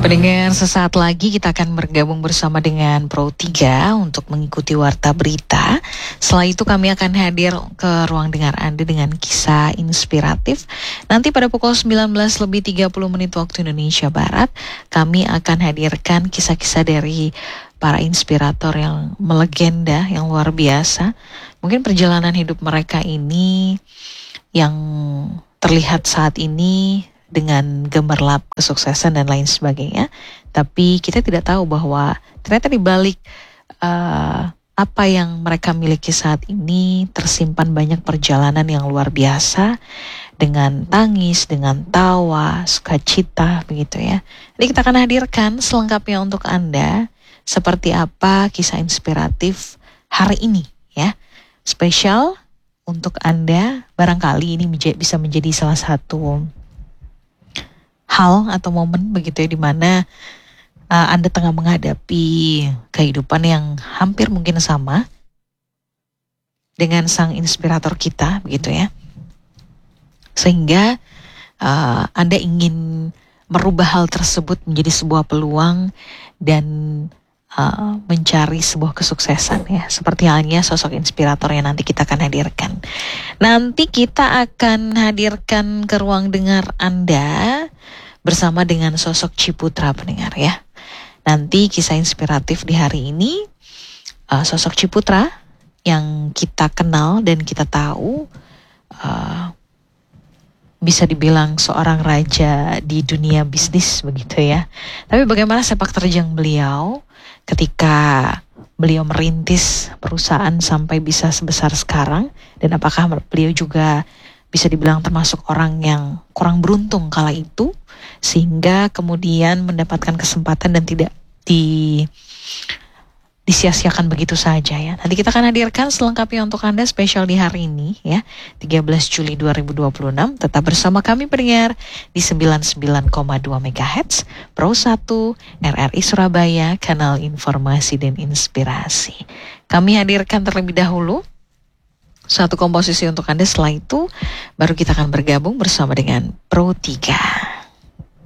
Pendengar, sesaat lagi kita akan bergabung bersama dengan Pro 3 untuk mengikuti Warta Berita. Setelah itu kami akan hadir ke ruang dengar Anda dengan kisah inspiratif. Nanti pada pukul 19:30 waktu Indonesia Barat, kami akan hadirkan kisah-kisah dari para inspirator yang melegenda, yang luar biasa. Mungkin perjalanan hidup mereka ini yang terlihat saat ini dengan gemerlap kesuksesan dan lain sebagainya, tapi kita tidak tahu bahwa ternyata di balik apa yang mereka miliki saat ini tersimpan banyak perjalanan yang luar biasa dengan tangis, dengan tawa, sukacita, begitu ya. Jadi kita akan hadirkan selengkapnya untuk Anda seperti apa kisah inspiratif hari ini ya. Spesial untuk Anda, barangkali ini bisa menjadi salah satu hal atau momen begitu ya, di mana Anda tengah menghadapi kehidupan yang hampir mungkin sama dengan sang inspirator kita begitu ya, sehingga Anda ingin merubah hal tersebut menjadi sebuah peluang dan mencari sebuah kesuksesan ya, seperti halnya sosok inspirator yang nanti kita akan hadirkan. Nanti kita akan hadirkan ke ruang dengar Anda bersama dengan sosok Ciputra, pendengar ya. Nanti kisah inspiratif di hari ini, sosok Ciputra yang kita kenal dan kita tahu bisa dibilang seorang raja di dunia bisnis begitu ya. Tapi bagaimana sepak terjang beliau ketika beliau merintis perusahaan sampai bisa sebesar sekarang, dan apakah beliau juga bisa dibilang termasuk orang yang kurang beruntung kala itu sehingga kemudian mendapatkan kesempatan dan tidak disia-siakan begitu saja ya. Nanti kita akan hadirkan selengkapnya untuk Anda spesial di hari ini ya, 13 Juli 2026. Tetap bersama kami pendengar di 99,2 MHz Pro 1 RRI Surabaya, kanal informasi dan inspirasi. Kami hadirkan terlebih dahulu satu komposisi untuk Anda, setelah itu baru kita akan bergabung bersama dengan Pro 3.